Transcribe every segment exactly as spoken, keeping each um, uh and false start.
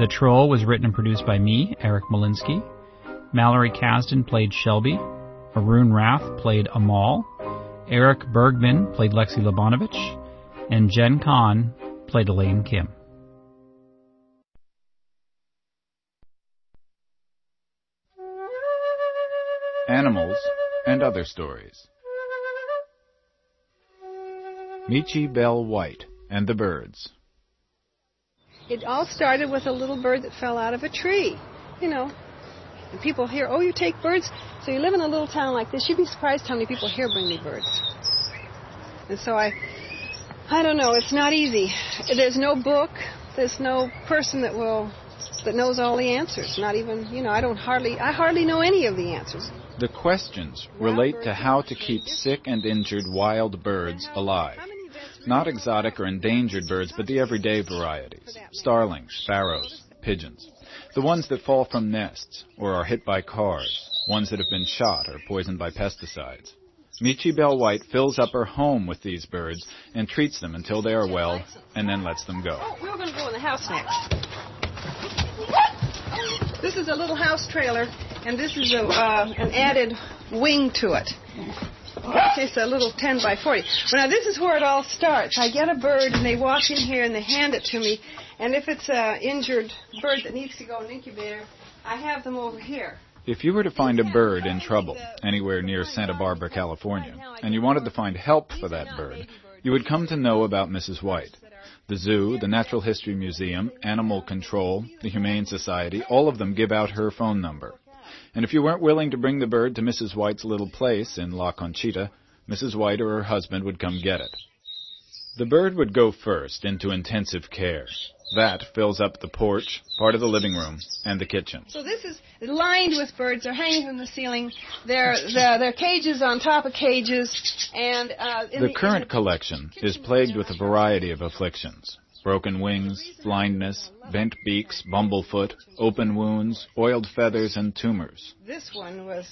The Troll was written and produced by me, Eric Molinsky. Mallory Kasdan played Shelby. Arun Rath played Amal. Eric Bergman played Lexi Labanovich. And Jen Kahn played Elaine Kim. Animals and Other Stories. Michi Bell White and the Birds. It all started with a little bird that fell out of a tree. You know, and people hear, oh, you take birds? So you live in a little town like this, you'd be surprised how many people here bring me birds. And so I, I don't know, it's not easy. There's no book, there's no person that will, that knows all the answers. Not even, you know, I don't hardly, I hardly know any of the answers. The questions relate to how to keep sick and injured wild birds alive. Not exotic or endangered birds, but the everyday varieties. Starlings, sparrows, pigeons. The ones that fall from nests or are hit by cars. Ones that have been shot or poisoned by pesticides. Michi Bell White fills up her home with these birds and treats them until they are well and then lets them go. Oh, we're going to go in the house next. This is a little house trailer, and this is a, uh, an added wing to it. It's a little ten by forty. Well, now, this is where it all starts. I get a bird, and they walk in here, and they hand it to me. And if it's an injured bird that needs to go in an incubator, I have them over here. If you were to find a bird in trouble anywhere near Santa Barbara, California, and you wanted to find help for that bird, you would come to know about Missus White. The zoo, the Natural History Museum, Animal Control, the Humane Society, all of them give out her phone number. And if you weren't willing to bring the bird to Missus White's little place in La Conchita, Missus White or her husband would come get it. The bird would go first into intensive care. That fills up the porch, part of the living room, and the kitchen. So this is lined with birds. They're hanging from the ceiling. They're, they're, they're cages on top of cages. And uh, in the, the current in the collection is plagued with a variety of afflictions. Broken wings, blindness, bent beaks, bumblefoot, open wounds, oiled feathers, and tumors. This one was,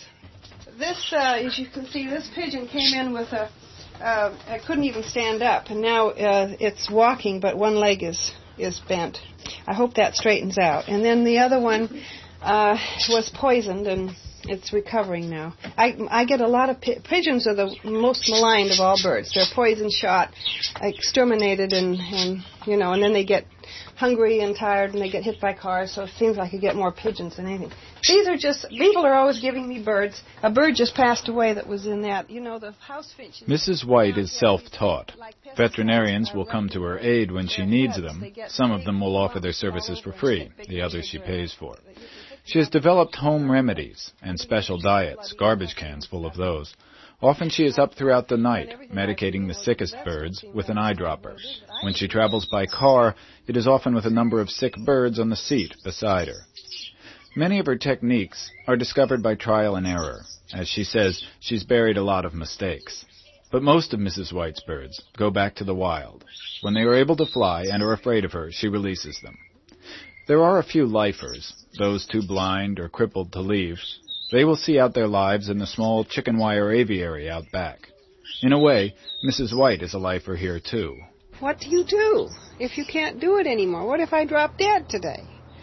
this, uh, as you can see, this pigeon came in with a, uh, it couldn't even stand up, and now uh, it's walking, but one leg is, is bent. I hope that straightens out. And then the other one uh, was poisoned, and it's recovering now. I, I get a lot of pi- pigeons are the most maligned of all birds. They're poison shot, exterminated, and, and you know, and then they get hungry and tired, and they get hit by cars. So it seems like you get more pigeons than anything. These are just people are always giving me birds. A bird just passed away that was in that. You know, the house finch. Missus White is self-taught. Veterinarians will come to her aid when she needs them. Some of them will offer their services for free. The others she pays for. She has developed home remedies and special diets, garbage cans full of those. Often she is up throughout the night, medicating the sickest birds with an eyedropper. When she travels by car, it is often with a number of sick birds on the seat beside her. Many of her techniques are discovered by trial and error. As she says, she's buried a lot of mistakes. But most of Missus White's birds go back to the wild. When they are able to fly and are afraid of her, she releases them. There are a few lifers, those too blind or crippled to leave. They will see out their lives in the small chicken wire aviary out back. In a way, Missus White is a lifer here, too. What do you do if you can't do it anymore? What if I drop dead today?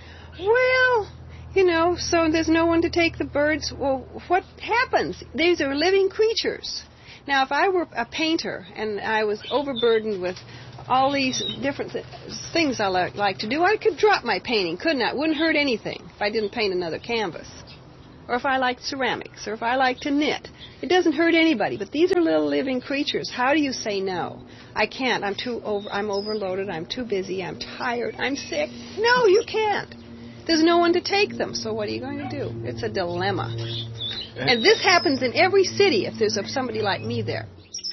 Well, you know, so there's no one to take the birds. Well, what happens? These are living creatures. Now, if I were a painter and I was overburdened with all these different th- things I like, like to do, I could drop my painting, couldn't I? It wouldn't hurt anything if I didn't paint another canvas. Or if I liked ceramics, or if I like to knit. It doesn't hurt anybody, but these are little living creatures. How do you say no? I can't. I'm too over, I'm overloaded. I'm too busy. I'm tired. I'm sick. No, you can't. There's no one to take them, so what are you going to do? It's a dilemma. And this happens in every city if there's somebody like me there.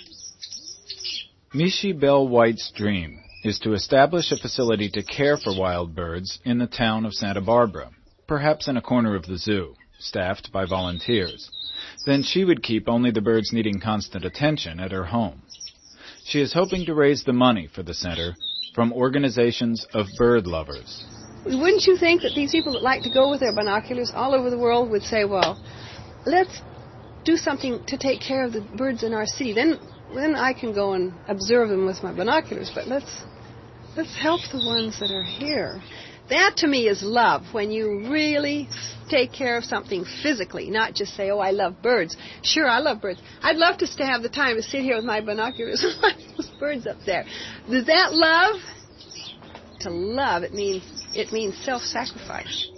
Michi Bell White's dream is to establish a facility to care for wild birds in the town of Santa Barbara, perhaps in a corner of the zoo, staffed by volunteers. Then she would keep only the birds needing constant attention at her home. She is hoping to raise the money for the center from organizations of bird lovers. Wouldn't you think that these people that like to go with their binoculars all over the world would say, well, let's do something to take care of the birds in our city. Then then I can go and observe them with my binoculars, but let's let's help the ones that are here. That to me is love, when you really take care of something physically, not just say, oh, I love birds. Sure, I love birds. I'd love to have the time to sit here with my binoculars and watch those birds up there. Is that love? To love, it means it means self-sacrifice.